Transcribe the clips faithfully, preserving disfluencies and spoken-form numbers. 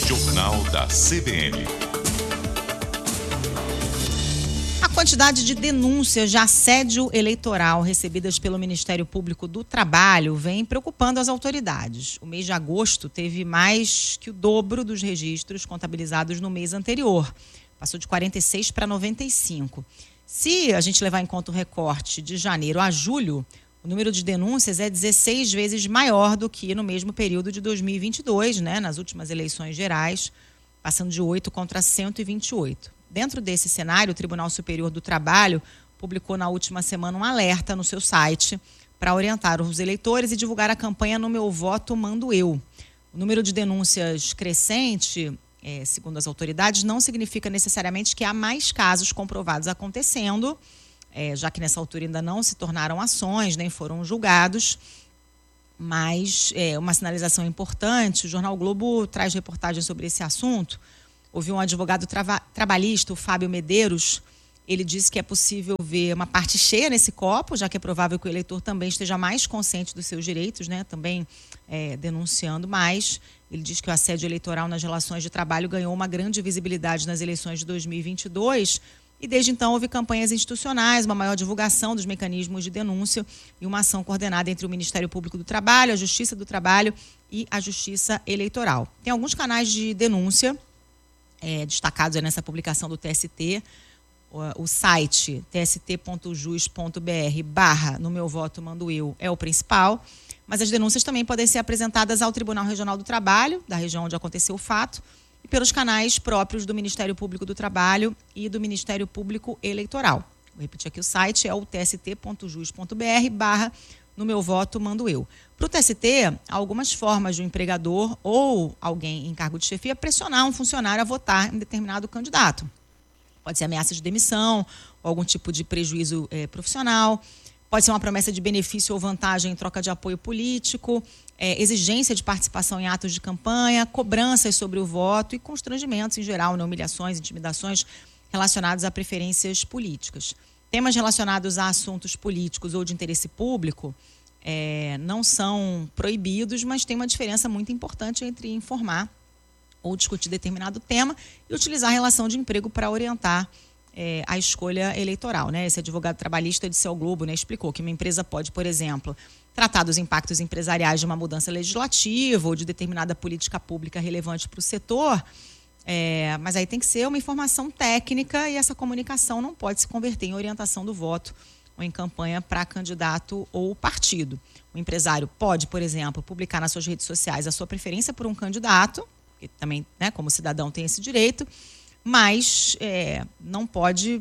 Jornal da C B N. A quantidade de denúncias de assédio eleitoral recebidas pelo Ministério Público do Trabalho vem preocupando as autoridades. O mês de agosto teve mais que o dobro dos registros contabilizados no mês anterior. Passou de quarenta e seis para noventa e cinco. Se a gente levar em conta o recorte de janeiro a julho, o número de denúncias é dezesseis vezes maior do que no mesmo período de dois mil e vinte e dois, né, nas últimas eleições gerais, passando de oito contra cento e vinte e oito. Dentro desse cenário, o Tribunal Superior do Trabalho publicou na última semana um alerta no seu site para orientar os eleitores e divulgar a campanha No Meu Voto Mando Eu. O número de denúncias crescente, é, segundo as autoridades, não significa necessariamente que há mais casos comprovados acontecendo, é, já que nessa altura ainda não se tornaram ações, nem foram julgados. Mas é, uma sinalização importante, o Jornal Globo traz reportagem sobre esse assunto. Houve um advogado trava, trabalhista, o Fábio Medeiros. Ele disse que é possível ver uma parte cheia nesse copo, já que é provável que o eleitor também esteja mais consciente dos seus direitos, né? Também é, denunciando mais. Ele diz que o assédio eleitoral nas relações de trabalho ganhou uma grande visibilidade nas eleições de dois mil e vinte e dois e desde então houve campanhas institucionais, uma maior divulgação dos mecanismos de denúncia e uma ação coordenada entre o Ministério Público do Trabalho, a Justiça do Trabalho e a Justiça Eleitoral. Tem alguns canais de denúncia É, destacados nessa publicação do T S T, o, o site t s t ponto jus ponto b r barra No Meu Voto Mando Eu é o principal, mas as denúncias também podem ser apresentadas ao Tribunal Regional do Trabalho, da região onde aconteceu o fato, e pelos canais próprios do Ministério Público do Trabalho e do Ministério Público Eleitoral. Vou repetir aqui, o site é o t s t ponto jus ponto b r barra No Meu Voto Mando Eu. Para o T S T, há algumas formas de um empregador ou alguém em cargo de chefia pressionar um funcionário a votar em determinado candidato. Pode ser ameaça de demissão, ou algum tipo de prejuízo eh, profissional, pode ser uma promessa de benefício ou vantagem em troca de apoio político, eh, exigência de participação em atos de campanha, cobranças sobre o voto e constrangimentos em geral, né, humilhações, intimidações relacionados a preferências políticas. Temas relacionados a assuntos políticos ou de interesse público é, não são proibidos, mas tem uma diferença muito importante entre informar ou discutir determinado tema e utilizar a relação de emprego para orientar é, a escolha eleitoral, né? Esse advogado trabalhista disse ao Globo, né, explicou que uma empresa pode, por exemplo, tratar dos impactos empresariais de uma mudança legislativa ou de determinada política pública relevante para o setor. É, mas aí tem que ser uma informação técnica e essa comunicação não pode se converter em orientação do voto ou em campanha para candidato ou partido. O empresário pode, por exemplo, publicar nas suas redes sociais a sua preferência por um candidato, que também, né, como cidadão, tem esse direito, mas é, não pode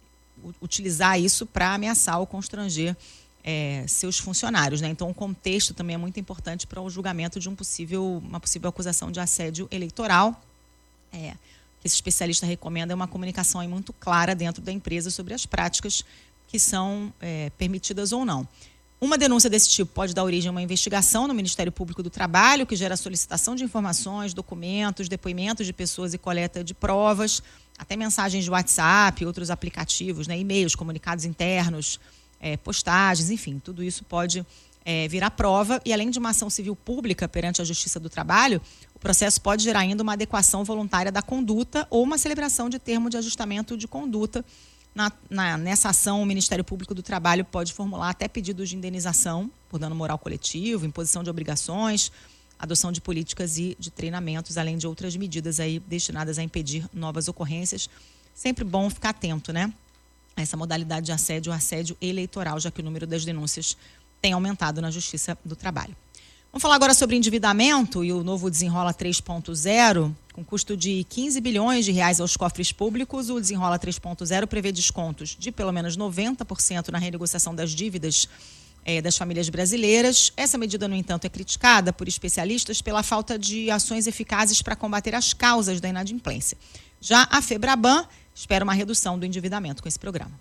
utilizar isso para ameaçar ou constranger é, seus funcionários, né? Então, o contexto também é muito importante para o julgamento de um possível, uma possível acusação de assédio eleitoral. É, que esse especialista recomenda é uma comunicação aí muito clara dentro da empresa sobre as práticas que são é, permitidas ou não. Uma denúncia desse tipo pode dar origem a uma investigação no Ministério Público do Trabalho, que gera solicitação de informações, documentos, depoimentos de pessoas e coleta de provas, até mensagens de WhatsApp, outros aplicativos, né, e-mails, comunicados internos, é, postagens, enfim, tudo isso pode é, virar prova. E além de uma ação civil pública perante a Justiça do Trabalho, o processo pode gerar ainda uma adequação voluntária da conduta ou uma celebração de termo de ajustamento de conduta. Na, na, nessa ação, o Ministério Público do Trabalho pode formular até pedidos de indenização por dano moral coletivo, imposição de obrigações, adoção de políticas e de treinamentos, além de outras medidas aí destinadas a impedir novas ocorrências. Sempre bom ficar atento, né, a essa modalidade de assédio, o assédio eleitoral, já que o número das denúncias tem aumentado na Justiça do Trabalho. Vamos falar agora sobre endividamento e o novo Desenrola três ponto zero. Com custo de quinze bilhões de reais aos cofres públicos, o Desenrola três ponto zero prevê descontos de pelo menos noventa por cento na renegociação das dívidas eh, das famílias brasileiras. Essa medida, no entanto, é criticada por especialistas pela falta de ações eficazes para combater as causas da inadimplência. Já a FEBRABAN espera uma redução do endividamento com esse programa.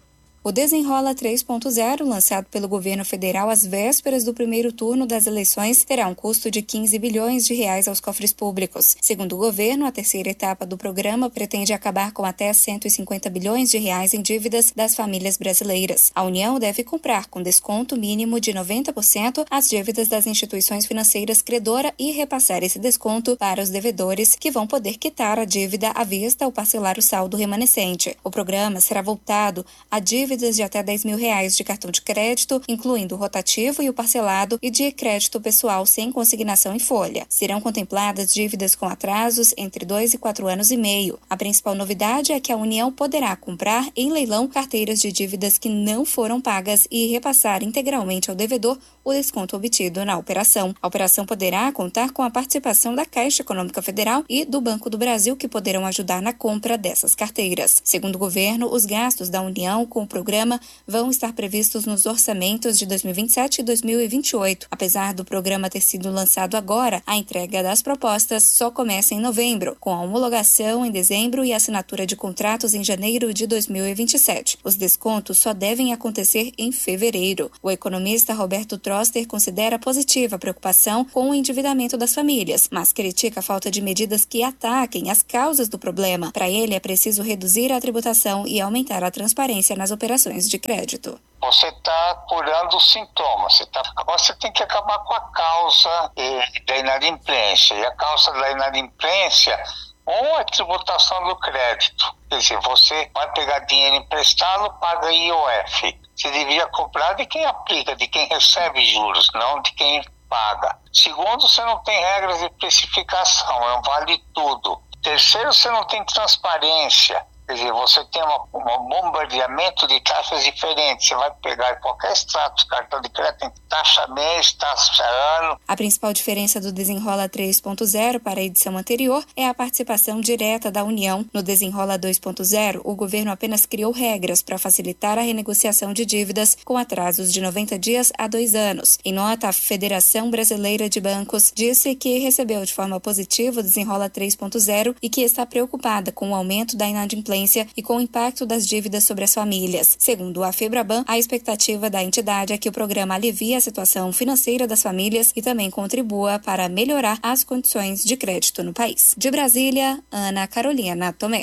O Desenrola três ponto zero, lançado pelo governo federal às vésperas do primeiro turno das eleições, terá um custo de quinze bilhões de reais aos cofres públicos. Segundo o governo, a terceira etapa do programa pretende acabar com até cento e cinquenta bilhões de reais em dívidas das famílias brasileiras. A União deve comprar com desconto mínimo de noventa por cento as dívidas das instituições financeiras credora e repassar esse desconto para os devedores, que vão poder quitar a dívida à vista ou parcelar o saldo remanescente. O programa será voltado a dívidas de até dez mil reais de cartão de crédito, incluindo o rotativo e o parcelado, e de crédito pessoal sem consignação em folha. Serão contempladas dívidas com atrasos entre dois e quatro anos e meio. A principal novidade é que a União poderá comprar em leilão carteiras de dívidas que não foram pagas e repassar integralmente ao devedor o desconto obtido na operação. A operação poderá contar com a participação da Caixa Econômica Federal e do Banco do Brasil, que poderão ajudar na compra dessas carteiras. Segundo o governo, os gastos da União com o programa vão estar previstos nos orçamentos de dois mil e vinte e sete e dois mil e vinte e oito. Apesar do programa ter sido lançado agora, a entrega das propostas só começa em novembro, com a homologação em dezembro e assinatura de contratos em janeiro de dois mil e vinte e sete. Os descontos só devem acontecer em fevereiro. O economista Roberto Troster considera positiva a preocupação com o endividamento das famílias, mas critica a falta de medidas que ataquem as causas do problema. Para ele, é preciso reduzir a tributação e aumentar a transparência nas operações de crédito. Você está curando os sintomas. Você tá... Agora você tem que acabar com a causa eh, da inadimplência. E a causa da inadimplência, um é a tributação do crédito. Quer dizer, você vai pegar dinheiro emprestado, paga I O F. Você devia cobrar de quem aplica, de quem recebe juros, não de quem paga. Segundo, você não tem regras de precificação, é um vale tudo. Terceiro, você não tem transparência. Quer dizer, você tem um bombardeamento de taxas diferentes. Você vai pegar qualquer extrato de cartão de crédito, tem taxa mês, taxa ano. A principal diferença do Desenrola três ponto zero para a edição anterior é a participação direta da União. No Desenrola dois ponto zero, o governo apenas criou regras para facilitar a renegociação de dívidas com atrasos de noventa dias a dois anos. Em nota, a Federação Brasileira de Bancos disse que recebeu de forma positiva o Desenrola três ponto zero e que está preocupada com o aumento da inadimplência e com o impacto das dívidas sobre as famílias. Segundo a Febraban, a expectativa da entidade é que o programa alivie a situação financeira das famílias e também contribua para melhorar as condições de crédito no país. De Brasília, Ana Carolina Tomé.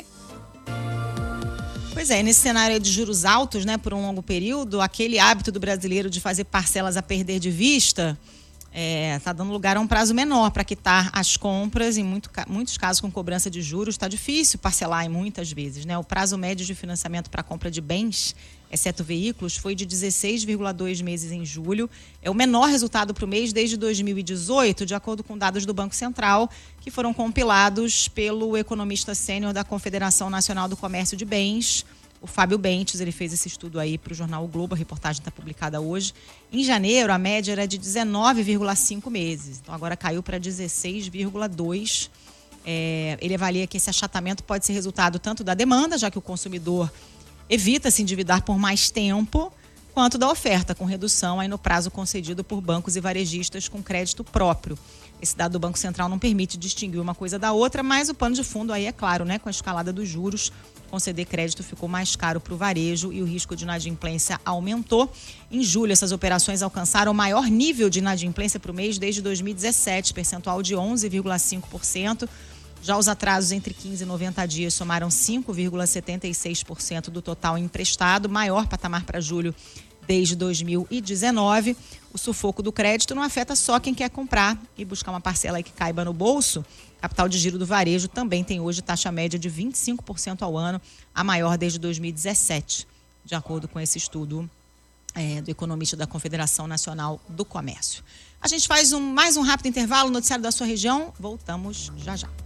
Pois é, nesse cenário de juros altos, né, por um longo período, aquele hábito do brasileiro de fazer parcelas a perder de vista está é, dando lugar a um prazo menor para quitar as compras. Em muito, muitos casos com cobrança de juros está difícil parcelar em muitas vezes, né? O prazo médio de financiamento para compra de bens, exceto veículos, foi de dezesseis vírgula dois meses em julho. É o menor resultado para o mês desde dois mil e dezoito, de acordo com dados do Banco Central, que foram compilados pelo economista sênior da Confederação Nacional do Comércio de Bens, o Fábio Bentes. Ele fez esse estudo aí para o jornal O Globo, a reportagem está publicada hoje. Em janeiro, a média era de dezenove vírgula cinco meses, então agora caiu para dezesseis vírgula dois. É, ele avalia que esse achatamento pode ser resultado tanto da demanda, já que o consumidor evita se endividar por mais tempo, quanto da oferta, com redução aí no prazo concedido por bancos e varejistas com crédito próprio. Esse dado do Banco Central não permite distinguir uma coisa da outra, mas o pano de fundo aí é claro, né? Com a escalada dos juros, conceder crédito ficou mais caro para o varejo e o risco de inadimplência aumentou. Em julho, essas operações alcançaram o maior nível de inadimplência para o mês desde dois mil e dezessete, percentual de onze vírgula cinco por cento. Já os atrasos entre quinze e noventa dias somaram cinco vírgula setenta e seis por cento do total emprestado, maior patamar para julho desde dois mil e dezenove. O sufoco do crédito não afeta só quem quer comprar e buscar uma parcela aí que caiba no bolso. Capital de giro do varejo também tem hoje taxa média de vinte e cinco por cento ao ano, a maior desde dois mil e dezessete, de acordo com esse estudo é, do economista da Confederação Nacional do Comércio. A gente faz um, mais um rápido intervalo, noticiário da sua região. Voltamos já já.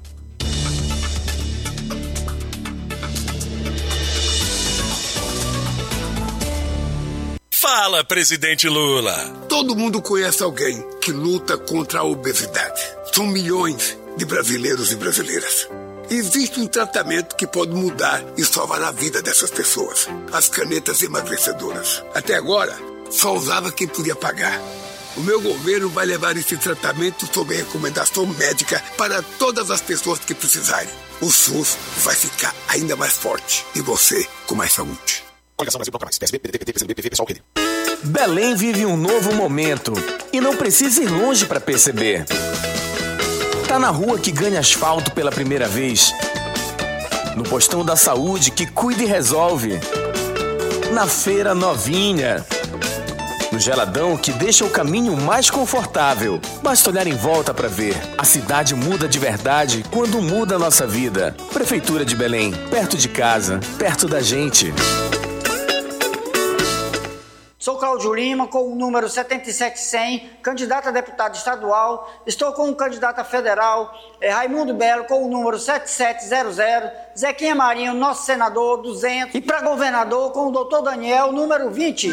Fala, presidente Lula! Todo mundo conhece alguém que luta contra a obesidade. São milhões de brasileiros e brasileiras. Existe um tratamento que pode mudar e salvar a vida dessas pessoas. As canetas emagrecedoras. Até agora, só usava quem podia pagar. O meu governo vai levar esse tratamento sob recomendação médica para todas as pessoas que precisarem. O SUS vai ficar ainda mais forte e você com mais saúde. Coligação Brasil Bloco Mais. P S B, P D T, P T, P C B, P V, P S O L, P D. Belém vive um novo momento e não precisa ir longe para perceber. Tá na rua que ganha asfalto pela primeira vez. No postão da saúde que cuida e resolve. Na feira novinha. No geladão que deixa o caminho mais confortável. Basta olhar em volta para ver. A cidade muda de verdade quando muda a nossa vida. Prefeitura de Belém, perto de casa, perto da gente. Sou Cláudio Lima, com o número setenta e sete cem, candidato a deputado estadual. Estou com o candidato a federal, é Raimundo Belo, com o número sete sete zero zero. Zequinha Marinho, nosso senador, duzentos. E para governador, com o doutor Daniel, número vinte.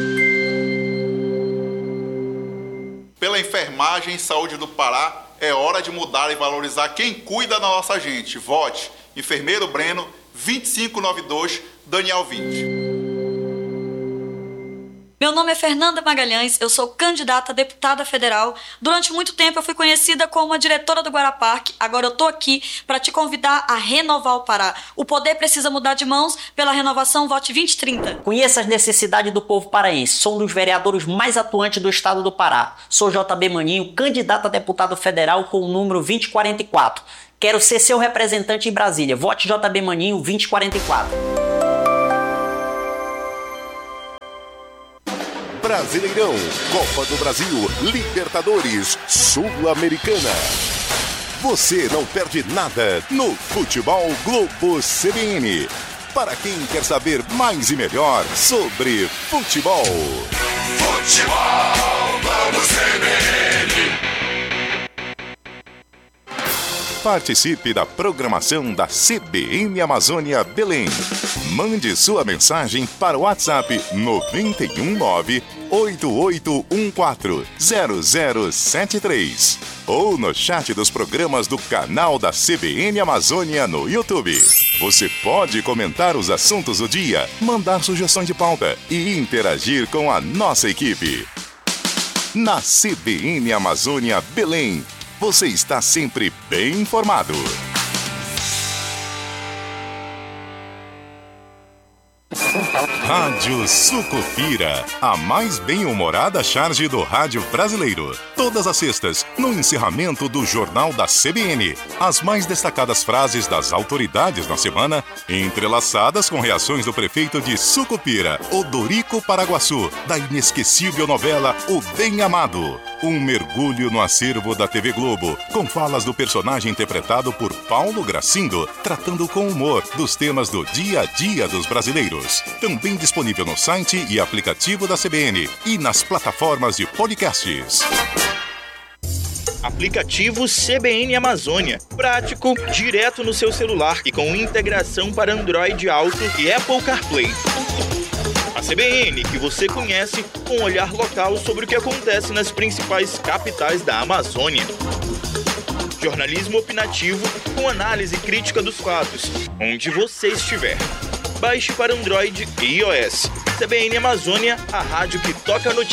Pela enfermagem e saúde do Pará, é hora de mudar e valorizar quem cuida da nossa gente. Vote Enfermeiro Breno, vinte e cinco noventa e dois, Daniel vinte. Meu nome é Fernanda Magalhães, eu sou candidata a deputada federal. Durante muito tempo eu fui conhecida como a diretora do Guaraparque. Agora eu tô aqui para te convidar a renovar o Pará. O poder precisa mudar de mãos. Pela renovação, vote vinte trinta. Conheça as necessidades do povo paraense. Sou um dos vereadores mais atuantes do estado do Pará. Sou J B Maninho, candidato a deputado federal com o número vinte quarenta e quatro. Quero ser seu representante em Brasília. Vote J B Maninho vinte quarenta e quatro. Brasileirão, Copa do Brasil, Libertadores, Sul-Americana. Você não perde nada no Futebol Globo C B N. Para quem quer saber mais e melhor sobre futebol. Futebol Globo C B N. Participe da programação da C B N Amazônia Belém. Mande sua mensagem para o WhatsApp nove um nove, oito oito um quatro, zero zero sete três ou no chat dos programas do canal da C B N Amazônia no YouTube. Você pode comentar os assuntos do dia, mandar sugestões de pauta e interagir com a nossa equipe. Na C B N Amazônia Belém, você está sempre bem informado. Rádio Sucupira, a mais bem-humorada charge do rádio brasileiro. Todas as sextas, no encerramento do Jornal da C B N. As mais destacadas frases das autoridades na semana, entrelaçadas com reações do prefeito de Sucupira, Odorico Paraguaçu, da inesquecível novela O Bem Amado. Um mergulho no acervo da T V Globo, com falas do personagem interpretado por Paulo Gracindo, tratando com humor dos temas do dia a dia dos brasileiros. Também disponível no site e aplicativo da C B N e nas plataformas de podcasts. Aplicativo C B N Amazônia. Prático, direto no seu celular e com integração para Android Auto e Apple CarPlay. A C B N, que você conhece, com um olhar local sobre o que acontece nas principais capitais da Amazônia. Jornalismo opinativo com análise crítica dos fatos, onde você estiver. Baixe para Android e iOS. C B N Amazônia, a rádio que toca a notícia.